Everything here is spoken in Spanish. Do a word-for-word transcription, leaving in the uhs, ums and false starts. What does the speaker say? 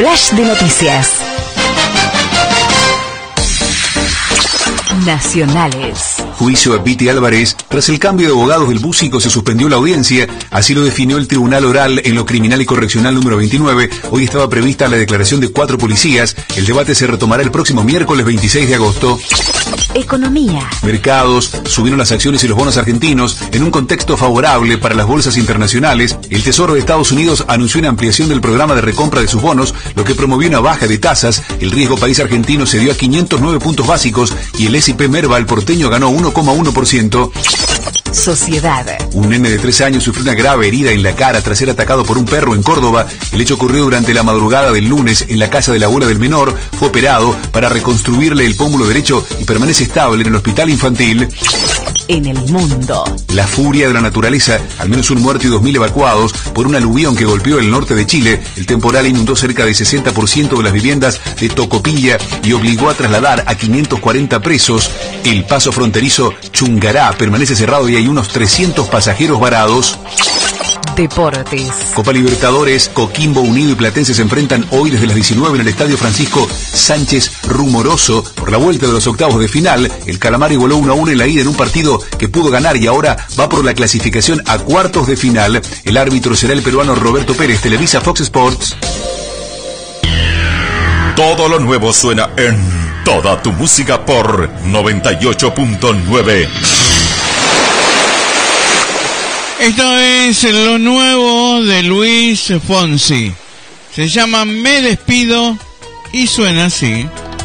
Flash de noticias. Nacionales. Juicio a Piti Álvarez. Tras el cambio de abogados del Búsico se suspendió la audiencia. Así lo definió el Tribunal Oral en lo Criminal y Correccional número veintinueve. Hoy estaba prevista la declaración de cuatro policías. El debate se retomará el próximo miércoles veintiséis de agosto. Economía. Mercados. Subieron las acciones y los bonos argentinos en un contexto favorable para las bolsas internacionales. El Tesoro de Estados Unidos anunció una ampliación del programa de recompra de sus bonos, lo que promovió una baja de tasas. El riesgo país argentino se dio a quinientos nueve puntos básicos y el S y P Merval porteño ganó uno coma uno por ciento. Sociedad. Un nene de tres años sufrió una grave herida en la cara tras ser atacado por un perro en Córdoba. El hecho ocurrió durante la madrugada del lunes en la casa de la abuela del menor. Fue operado para reconstruirle el pómulo derecho y permanece estable en el hospital infantil. En el mundo. La furia de la naturaleza, al menos un muerto y dos mil evacuados por un aluvión que golpeó el norte de Chile. El temporal inundó cerca del sesenta por ciento de las viviendas de Tocopilla y obligó a trasladar a quinientos cuarenta presos. El paso fronterizo Chungará permanece cerrado y hay unos trescientos pasajeros varados. Deportes. Copa Libertadores, Coquimbo Unido y Platense se enfrentan hoy desde las diecinueve en el Estadio Francisco Sánchez Rumoroso por la vuelta de los octavos de final. El Calamari voló uno a uno en la ida en un partido que pudo ganar y ahora va por la clasificación a cuartos de final. El árbitro será el peruano Roberto Pérez. Televisa Fox Sports. Todo lo nuevo suena en toda tu música por noventa y ocho punto nueve. Esto es lo nuevo de Luis Fonsi. Se llama Me Despido y suena así.